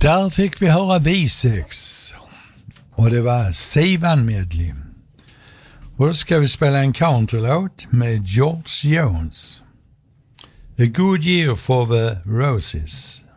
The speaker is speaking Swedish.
Där fick vi höra V6 och det var Sivan Medley. Och då ska vi spela en countrylåt med George Jones. A Good Year for the Roses.